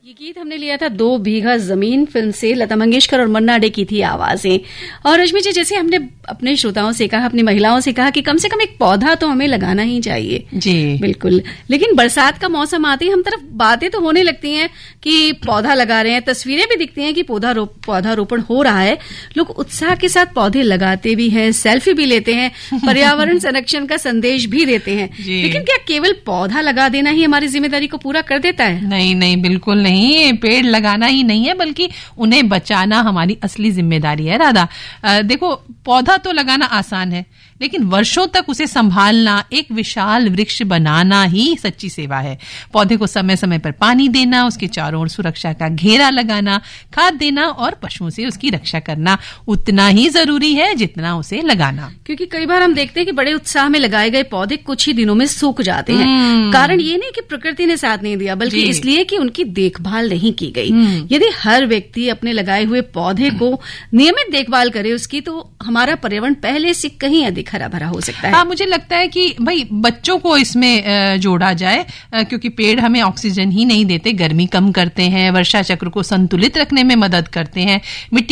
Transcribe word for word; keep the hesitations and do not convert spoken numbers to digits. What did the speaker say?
ये गीत हमने लिया था दो बीघा जमीन फिल्म से, लता मंगेशकर और मन्ना डे की थी आवाजें। और रश्मि जी, जैसे हमने अपने श्रोताओं से कहा, अपनी महिलाओं से कहा कि कम से कम एक पौधा तो हमें लगाना ही चाहिए। जी बिल्कुल। लेकिन बरसात का मौसम आते ही हम तरफ बातें तो होने लगती हैं कि पौधा लगा रहे हैं, तस्वीरें भी दिखती हैं कि पौधा रो, पौधारोपण हो रहा है। लोग उत्साह के साथ पौधे लगाते भी हैं, सेल्फी भी लेते हैं, पर्यावरण संरक्षण का संदेश भी देते हैं। लेकिन क्या केवल पौधा लगा देना ही हमारी जिम्मेदारी को पूरा कर देता है? नहीं नहीं, बिल्कुल नहीं। पेड़ लगाना ही नहीं है, बल्कि उन्हें बचाना हमारी असली जिम्मेदारी है। राधा, देखो, पौधा तो लगाना आसान है, लेकिन वर्षों तक उसे संभालना, एक विशाल वृक्ष बनाना ही सच्ची सेवा है। पौधे को समय समय पर पानी देना, उसके चारों ओर सुरक्षा का घेरा लगाना, खाद देना और पशुओं से उसकी रक्षा करना उतना ही जरूरी है जितना उसे लगाना। क्योंकि कई बार हम देखते हैं कि बड़े उत्साह में लगाए गए पौधे कुछ ही दिनों में सूख जाते हैं। कारण ये नहीं कि प्रकृति ने साथ नहीं दिया, बल्कि इसलिए कि उनकी देखभाल नहीं की गई। यदि हर व्यक्ति अपने लगाए हुए पौधे को नियमित देखभाल करे उसकी, तो हमारा पर्यावरण पहले से कहीं अधिक हरा भरा हो सकता है। हाँ, मुझे लगता है कि भाई बच्चों को इसमें जोड़ा जाए, क्योंकि पेड़ हमें ऑक्सीजन ही नहीं देते, गर्मी कम करते हैं, वर्षा चक्र को संतुलित रखने में मदद करते हैं, मिट्टी